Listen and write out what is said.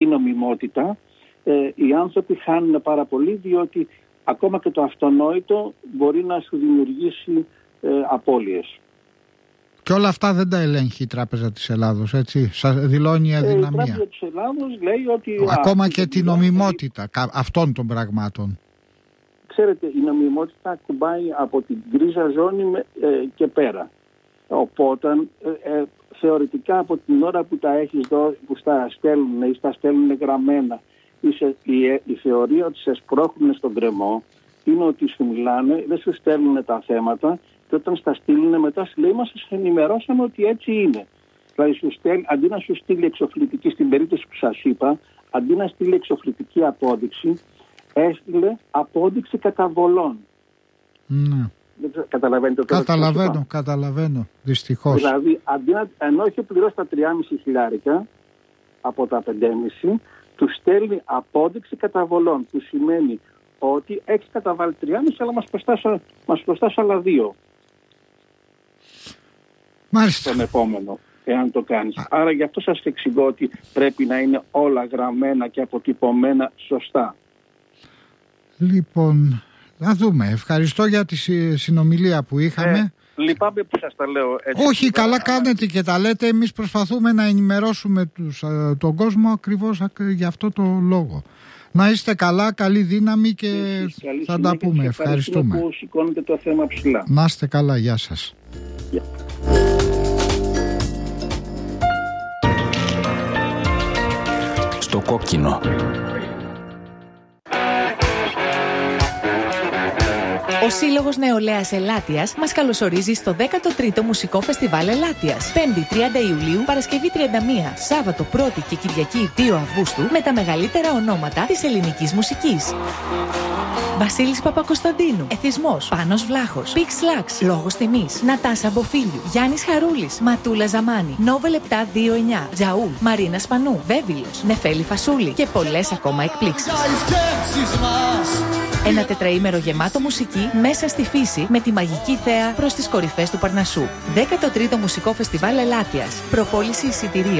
νομιμότητα, οι άνθρωποι χάνουν πάρα πολύ, διότι ακόμα και το αυτονόητο μπορεί να σου δημιουργήσει απώλειες. Και όλα αυτά δεν τα ελέγχει η Τράπεζα της Ελλάδος, έτσι, σας δηλώνει αδυναμία. Η Τράπεζα της Ελλάδος λέει ότι... Ακόμα και τη νομιμότητα αυτών των πραγμάτων. Ξέρετε, η νομιμότητα κουμπάει από την γκρίζα ζώνη και πέρα. Οπότε, θεωρητικά από την ώρα που τα έχεις δώσει, που στα στέλνουν ή στα στέλνουν γραμμένα, η θεωρία ότι σε σπρώχνουν στον κρεμό είναι ότι σου μιλάνε, δεν σου στέλνουν τα θέματα και όταν στα στείλουν μετά σου λέει, μας σας ενημερώσαμε ότι έτσι είναι. Δηλαδή αντί να σου στείλει εξοφλητική, στην περίπτωση που σας είπα, αντί να στείλει εξοφλητική απόδειξη, έστειλε απόδειξη καταβολών. Ναι. Καταλαβαίνετε το Καταλαβαίνω, δυστυχώς. Δηλαδή, ενώ έχει πληρώσει τα 3,5 χιλιάρικα από τα 5,5, του στέλνει απόδειξη καταβολών, που σημαίνει ότι έχει καταβάλει 3,5, αλλά μας προστάσει άλλα 2. Μάλιστα. Τον επόμενο, εάν το κάνεις. Άρα γι' αυτό σας εξηγώ ότι πρέπει να είναι όλα γραμμένα και αποτυπωμένα σωστά. Λοιπόν, να δούμε. Ευχαριστώ για τη συνομιλία που είχαμε. Λυπάμαι που σας τα λέω έτσι. Όχι, καλά κάνετε και τα λέτε. Εμείς προσπαθούμε να ενημερώσουμε τον κόσμο ακριβώς για αυτό το λόγο. Να είστε καλά, καλή δύναμη και θα τα πούμε. Ευχαριστούμε που σηκώνετε το θέμα ψηλά. Να είστε καλά, γεια σας. Στο κόκκινο. Ο Σύλλογος Νεολαίας Ελάττιας μας καλωσορίζει στο 13ο Μουσικό Φεστιβάλ Ελάττιας. 5η 30 Ιουλίου, Παρασκευή 31, Σάββατο 1η και Κυριακή 2 Αυγούστου με τα μεγαλύτερα ονόματα της ελληνικής μουσικής. Βασίλης Παπακοσταντίνου, Εθισμός, Πάνος Βλάχος, Πίξ Λάξ, Λόγος Τιμής, Νατάσα Μποφίλιου, Γιάννης Χαρούλης, Ματούλα Ζαμάνη, Νόβελ 729, Τζαούλ, Μαρίνα Σπανού, Βέβυλος, Νεφέλη Φασούλη και πολλές ακόμα εκπλήξεις. Ένα τετραήμερο γεμάτο μουσική μέσα στη φύση με τη μαγική θέα προς τις κορυφές του Παρνασσού. 13ο Μουσικό Φεστιβάλ Ελάττιας. Προπόληση εισιτηρίων